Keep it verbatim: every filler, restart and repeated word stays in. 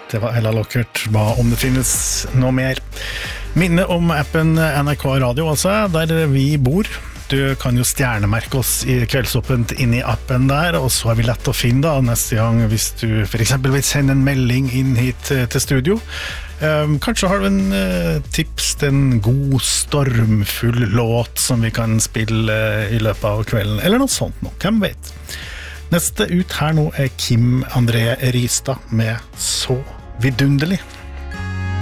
Det var Ella Lockert, hva om det finnes noe mer. Minne om appen N R K Radio, altså, der vi bor. Du kan jo stjernemerke oss i Kveldsåpent inn i appen der, og så er vi lett å finne da, neste gang hvis du for eksempel vil sende en melding inn hit til studio. Um, kanskje har du en uh, tips til en god, stormfull låt som vi kan spille uh, i løpet av kvelden, eller noe sånt nå, hvem vet. Neste ut her nå er Kim André Ristad med Så vidunderlig.